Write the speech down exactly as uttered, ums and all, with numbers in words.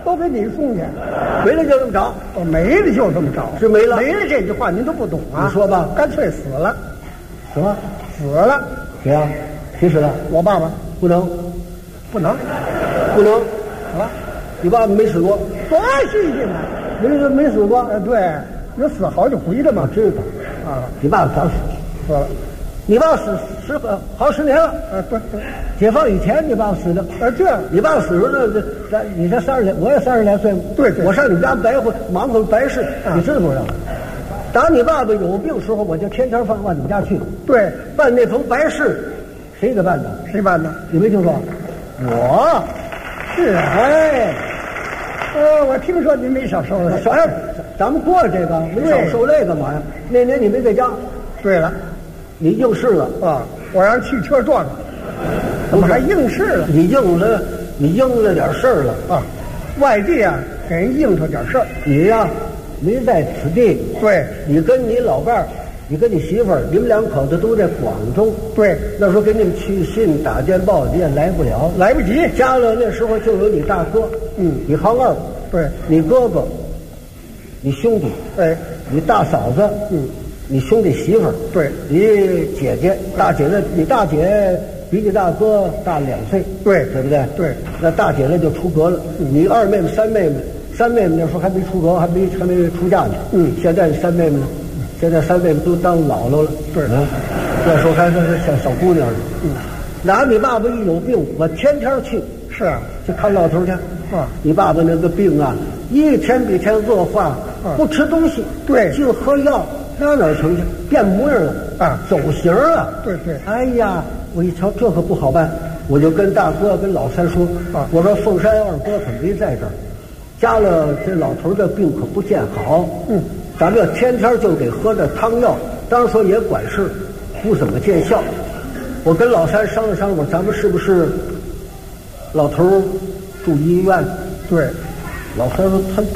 都给你送去。 没了就这么着， 哦，没了就这么着， 是没了。 没了这句话您都不懂啊？ 你说吧， 干脆死了， 什么死了？ 谁呀？谁死了？ 我爸爸不能， 不能不能啊！ 你爸爸没死过， 多新鲜啊！ 没没死过。 呃，对，有死好几回的嘛。 知道啊， 你爸爸早死， 死了。 你爸死十好十年了。 呃，对对。 解放以前，你爸死的。 呃，这你爸死时候呢？这你才三十来，我也三十来岁。 对对。 我上你们家白活忙活白事，你知道不知道？当你爸爸有病时候，我就天天放往你们家去。 对， 办那层白事，谁给办的？ 谁办的？ 你没听说？我。 是啊。 哎。 呃，我听说您没少受累。 哎，咱们过这个没少受累干嘛呀？那年你没在家。 对了， 你应试了啊！我让汽车撞了，怎么还应试了？ 你应了，你应了点事儿了啊！外地啊，给人应出点事儿。 你呀、啊，没在此地。 对， 你跟你老伴儿，你跟你媳妇儿，你们两口子都在广州。 对， 那时候给你们去信打电报，你也来不了， 来不及。 家了那时候就有你大哥， 嗯， 你行二， 对， 你哥哥，你兄弟， 哎， 你大嫂子， 嗯。 你兄弟媳妇儿， 对， 你姐姐大姐呢？你大姐比你大哥大两岁， 对， 对不对？ 对， 那大姐呢就出阁了。嗯、你二妹妹、三妹妹，三妹妹那时候还没出阁，还没还没出嫁呢。 嗯， 现在三妹妹呢？现在三妹妹都当姥姥了。 对， 啊，那时候还是像小姑娘呢。 嗯， 哪你爸爸一有病，我天天去。 是啊， 去看老头去。 啊， 你爸爸那个病啊，一天比天恶化，啊、不吃东西， 对， 净喝药。那哪儿成去？变模样了啊， 走形了。 对对。 哎呀，我一瞧这可不好办，我就跟大哥跟老三说啊， 我说凤山二哥可没在这儿，家了这老头的病可不见好。 嗯， 咱们要天天就得喝这汤药，当然说也管事，不怎么见效。我跟老三商量商量，我咱们是不是老头住医院？ 对， 老三说他